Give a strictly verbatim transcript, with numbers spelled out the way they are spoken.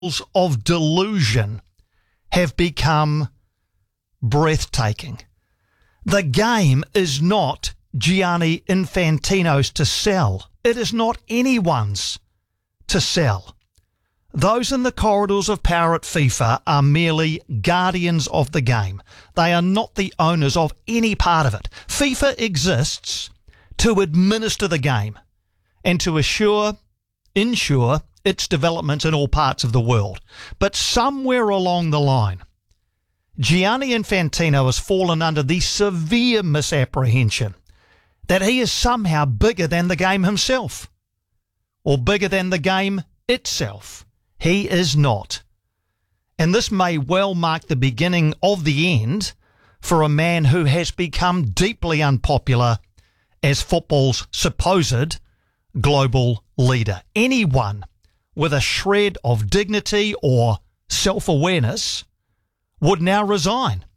of delusion have become breathtaking. The game is not Gianni Infantino's to sell. It is not anyone's to sell. Those in the corridors of power at FIFA are merely guardians of the game. They are not the owners of any part of it. FIFA exists to administer the game and to assure, ensure its development in all parts of the world. But somewhere along the line, Gianni Infantino has fallen under the severe misapprehension that he is somehow bigger than the game himself, or bigger than the game itself. He is not. And this may well mark the beginning of the end for a man who has become deeply unpopular as football's supposed global leader. Anyone with a shred of dignity or self-awareness would now resign.